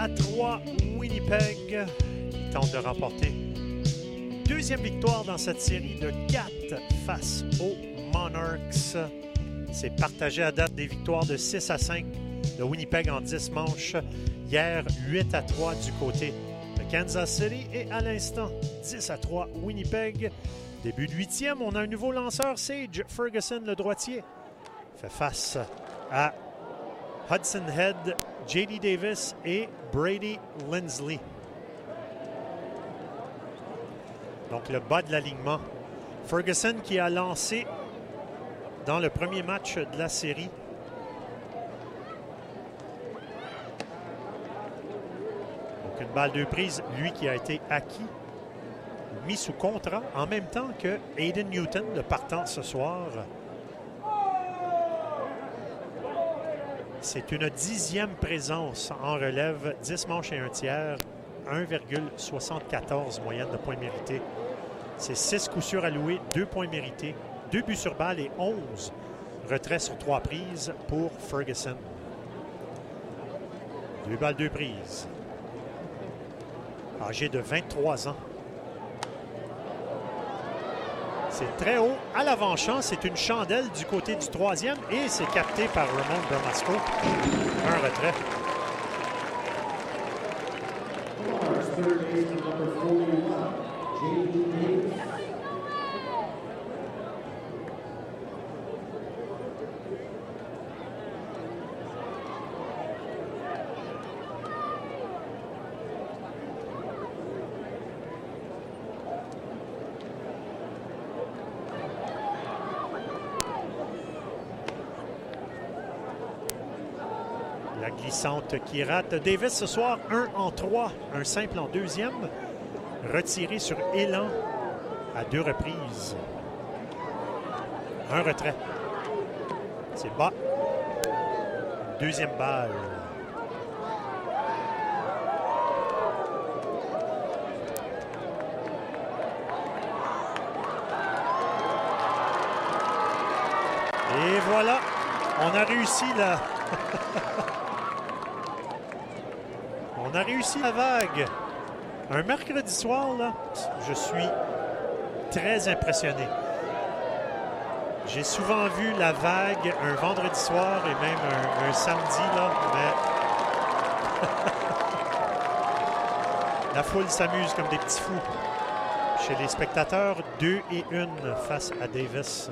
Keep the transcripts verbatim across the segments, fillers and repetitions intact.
À trois, Winnipeg qui tente de remporter deuxième victoire dans cette série de quatre face aux Monarchs. C'est partagé à date des victoires de six à cinq de Winnipeg en dix manches. Hier, huit à trois du côté de Kansas City et à l'instant, dix à trois Winnipeg. Début de huitième, on a un nouveau lanceur, Sage Ferguson, le droitier. Fait face à Hudson Head, J D Davis et Brady Lindsley. Donc le bas de l'alignement. Ferguson qui a lancé dans le premier match de la série. Donc une balle de prise, lui qui a été acquis, mis sous contrat en même temps que Aiden Newton, le partant ce soir. C'est une dixième présence en relève, dix manches et un tiers, un virgule soixante-quatorze moyenne de points mérités. C'est six coups sûrs alloués, deux points mérités, deux buts sur balle et onze retraits sur trois prises pour Ferguson. Deux balles, deux prises. Âgé de vingt-trois ans. C'est très haut à l'avant-champ. C'est une chandelle du côté du troisième et c'est capté par Ramon Bermasco. Un retrait. La glissante qui rate. Davis ce soir, un en trois, un simple en deuxième. Retiré sur élan à deux reprises. Un retrait. C'est bas. Deuxième balle. Et voilà, on a réussi la... On a réussi la vague. Un mercredi soir, là, je suis très impressionné. J'ai souvent vu la vague un vendredi soir et même un, un samedi, là, mais la foule s'amuse comme des petits fous. Chez les spectateurs, deux et une face à Davis.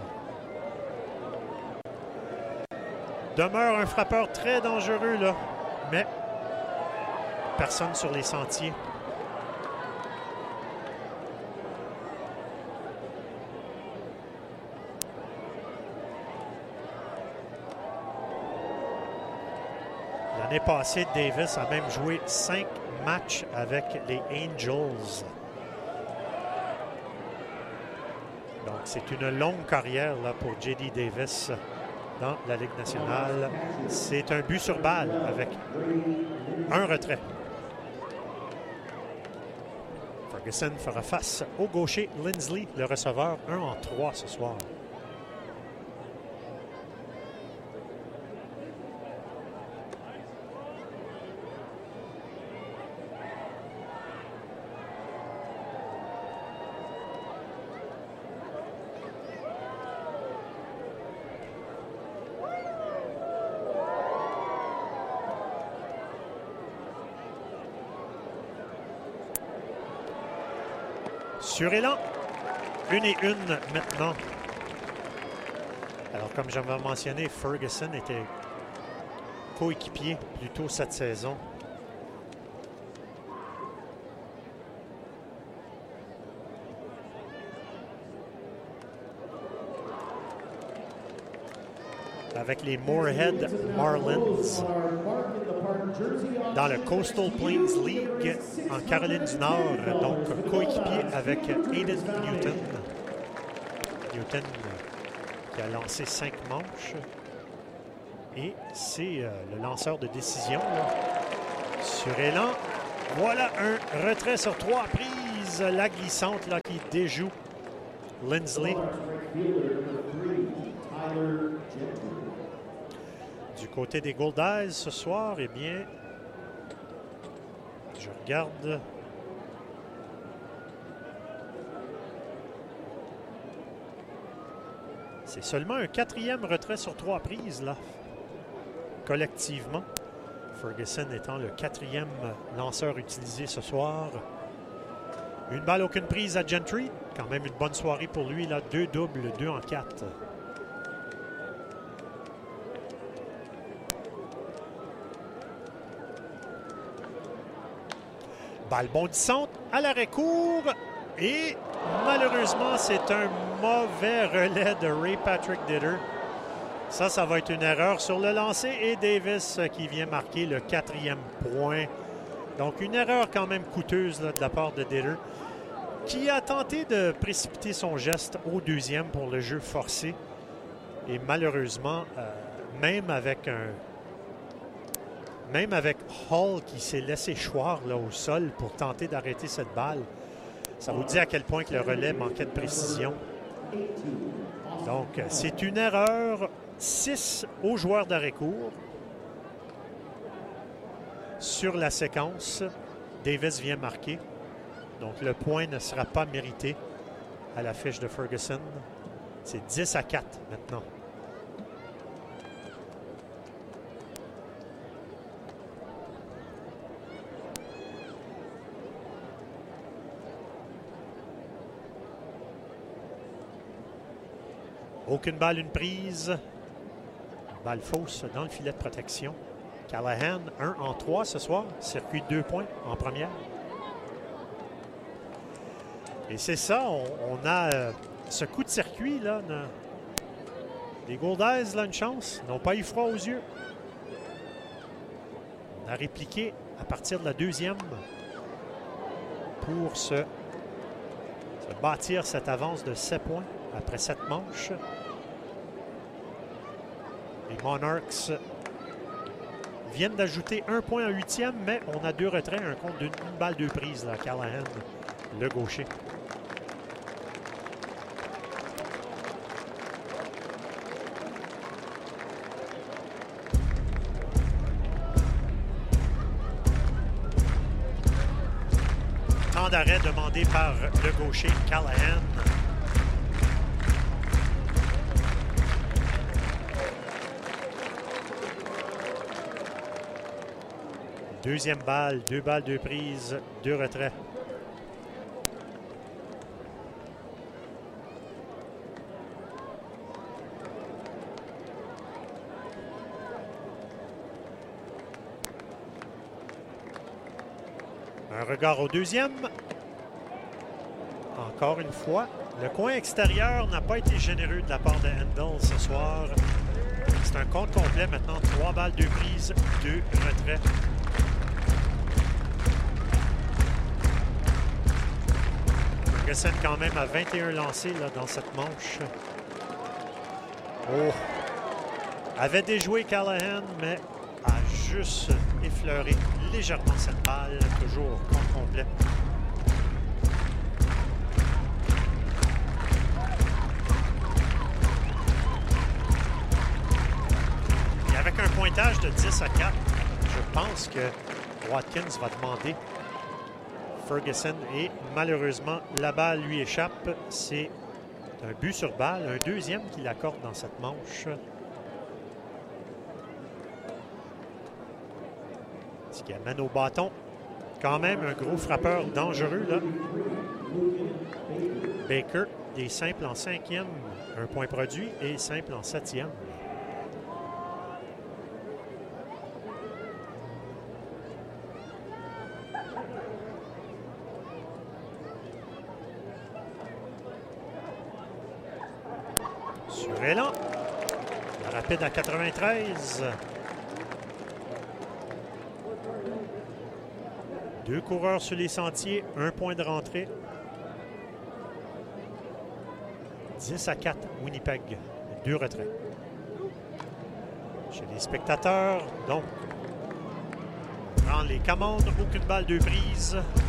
Demeure un frappeur très dangereux, là, mais personne sur les sentiers. L'année passée, Davis a même joué cinq matchs avec les Angels. Donc, c'est une longue carrière là, pour J D Davis dans la Ligue nationale. C'est un but sur balle avec un retrait. Ferguson fera face au gaucher Lindsley, le receveur, un en trois ce soir. Sur élan, une et une maintenant. Alors, comme j'avais mentionné, Ferguson était coéquipier plus tôt cette saison. Avec les Moorhead Marlins dans le Coastal Plains League en Caroline du Nord, donc coéquipier avec Aiden Newton. Newton qui a lancé cinq manches et c'est euh, le lanceur de décision là. Sur élan. Voilà un retrait sur trois prises. La glissante là, qui déjoue Lindsley. Du côté des Gold Eyes ce soir, eh bien, Je regarde. C'est seulement un quatrième retrait sur trois prises, là, collectivement. Ferguson étant le quatrième lanceur utilisé ce soir. Une balle, aucune prise à Gentry. Quand même une bonne soirée pour lui, là. Deux doubles, deux en quatre. Balle bondissante à l'arrêt-court. Et malheureusement, c'est un mauvais relais de Ray Patrick Ditter. Ça, ça va être une erreur sur le lancer. Et Davis qui vient marquer le quatrième point. Donc, une erreur quand même coûteuse là, de la part de Ditter, qui a tenté de précipiter son geste au deuxième pour le jeu forcé. Et malheureusement, euh, même avec un... Même avec Hall qui s'est laissé choir là, au sol pour tenter d'arrêter cette balle, ça vous dit à quel point que le relais manquait de précision. Donc, c'est une erreur. six aux joueurs d'arrêt-court. Sur la séquence, Davis vient marquer. Donc, le point ne sera pas mérité à la fiche de Ferguson. C'est dix à quatre maintenant. Aucune balle, une prise. Balle fausse dans le filet de protection. Callahan, un en trois ce soir. Circuit deux points en première. Et c'est ça, on, on a euh, ce coup de circuit, là. Na, les Goldeyes, là, une chance. N'ont pas eu froid aux yeux. On a répliqué à partir de la deuxième pour se, se bâtir cette avance de sept points après sept manches. Les Monarchs viennent d'ajouter un point en huitième, mais on a deux retraits, un compte d'une balle, deux prises, là, Callahan, le gaucher. Temps d'arrêt demandé par le gaucher, Callahan. Deuxième balle, deux balles, deux prises, deux retraits. Un regard au deuxième. Encore une fois, le coin extérieur n'a pas été généreux de la part de Handel ce soir. C'est un compte complet maintenant. Trois balles, deux prises, deux retraits. Ferguson quand même à vingt et un lancés là, dans cette manche. Oh! Avait déjoué Callahan, mais a juste effleuré légèrement cette balle. Toujours compte complet. Et avec un pointage de dix à quatre, je pense que Watkins va demander Ferguson et malheureusement, la balle lui échappe. C'est un but sur balle, un deuxième qu'il accorde dans cette manche. Ce qui amène au bâton. Quand même un gros frappeur dangereux là. Baker, des simples en cinquième, un point produit et simple en septième. Élan. La rapide à quatre-vingt-treize. Deux coureurs sur les sentiers, un point de rentrée. dix à quatre, Winnipeg. Deux retraits. Chez les spectateurs, donc, on prend les commandes. Aucune balle, deux prises.